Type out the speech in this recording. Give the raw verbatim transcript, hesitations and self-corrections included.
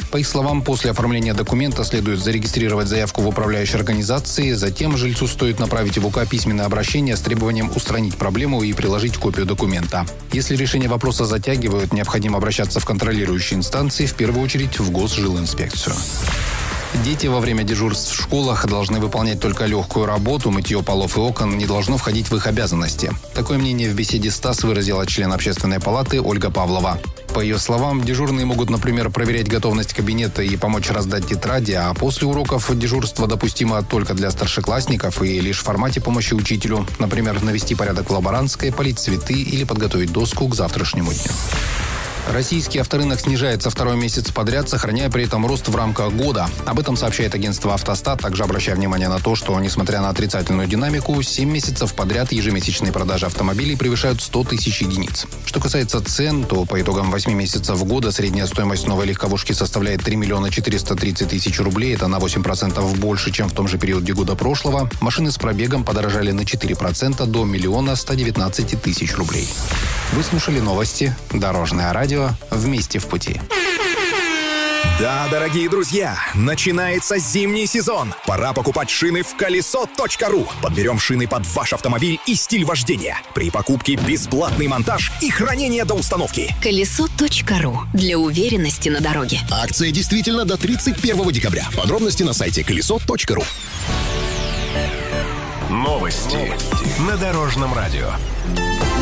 По их словам, после оформления документа следует зарегистрировать заявку в управляющей организации, затем жильцу стоит направить в УК письменное обращение с требованием устранить проблему и приложить копию документа. Если решение вопроса затягивают, необходимо обращаться в контролирующие инстанции, в первую очередь в Госжилинспекцию. Дети во время дежурств в школах должны выполнять только легкую работу, мытье полов и окон не должно входить в их обязанности. Такое мнение в беседе с ТАСС выразила член Общественной палаты Ольга Павлова. По ее словам, дежурные могут, например, проверять готовность кабинета и помочь раздать тетради, а после уроков дежурство допустимо только для старшеклассников и лишь в формате помощи учителю, например, навести порядок в лаборантской, полить цветы или подготовить доску к завтрашнему дню. Российский авторынок снижается второй месяц подряд, сохраняя при этом рост в рамках года. Об этом сообщает агентство «Автостат», также обращая внимание на то, что, несмотря на отрицательную динамику, семь месяцев подряд ежемесячные продажи автомобилей превышают сто тысяч единиц. Что касается цен, то по итогам восьми месяцев года средняя стоимость новой легковушки составляет три миллиона четыреста тридцать тысяч рублей. Это на восемь процентов больше, чем в том же периоде года прошлого. Машины с пробегом подорожали на четыре процента до миллиона ста девятнадцати тысяч рублей. Вы слушали новости «Дорожное радио». Вместе в пути. Да, дорогие друзья, начинается зимний сезон. Пора покупать шины в колесо точка ру. Подберем шины под ваш автомобиль и стиль вождения. При покупке бесплатный монтаж и хранение до установки. колесо точка ру. Для уверенности на дороге. Акция действительно до тридцать первого декабря. Подробности на сайте колесо точка ру. Новости на Дорожном радио.